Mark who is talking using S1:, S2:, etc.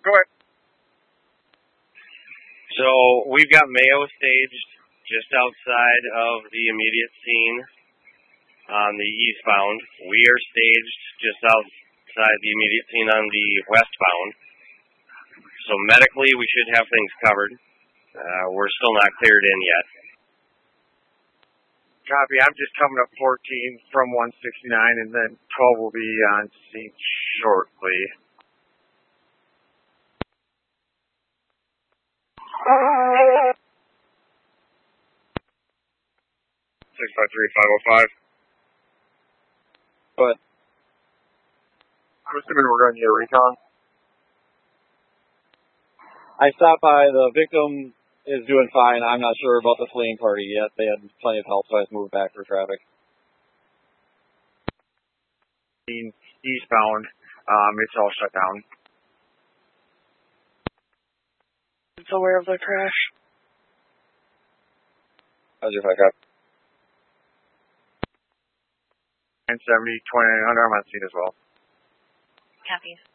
S1: Go ahead.
S2: So we've got Mayo staged just outside of the immediate scene on the eastbound. We are staged just outside the immediate scene on the westbound. So medically, we should have things covered. We're still not cleared in yet.
S1: Copy. I'm just coming up 14 from 169, and then 12 will be on scene shortly. Six five three 505.
S3: But
S1: I'm assuming we're going to need a recon.
S3: I stopped by. The victim is doing fine. I'm not sure about the fleeing party yet. They had plenty of help, so I just moved back for traffic.
S1: Eastbound, it's all shut down.
S4: It's aware of the crash.
S3: How's your backup?
S1: 970, 2900, I'm on scene as well.
S4: Copy.